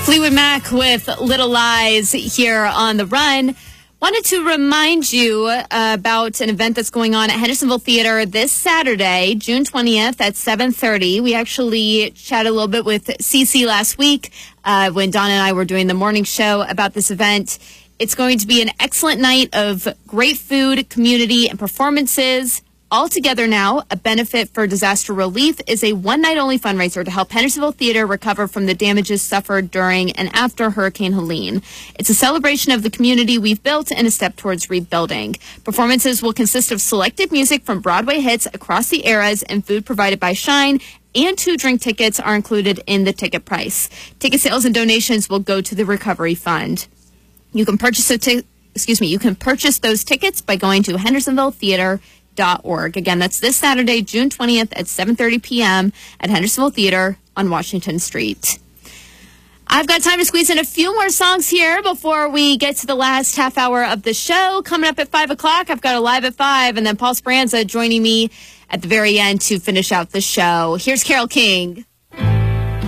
Fleetwood Mac with Little Lies here on The Run. Wanted to remind you about an event that's going on at Hendersonville Theater this Saturday, June 20th at 7:30. We actually chatted a little bit with Cece last week when Donna and I were doing the morning show about this event. It's going to be an excellent night of great food, community, and performances. All Together Now, a benefit for disaster relief, is a one-night-only fundraiser to help Hendersonville Theater recover from the damages suffered during and after Hurricane Helene. It's a celebration of the community we've built and a step towards rebuilding. Performances will consist of selected music from Broadway hits across the eras and food provided by Shine, and 2 drink tickets are included in the ticket price. Ticket sales and donations will go to the Recovery Fund. You can purchase those tickets by going to hendersonvilletheater.org. Again, that's this Saturday, June 20th at 7:30 p.m. at Hendersonville Theater on Washington Street. I've got time to squeeze in a few more songs here before we get to the last half hour of the show. Coming up at 5 o'clock, I've got a Live at 5, and then Paul Speranza joining me at the very end to finish out the show. Here's Carole King.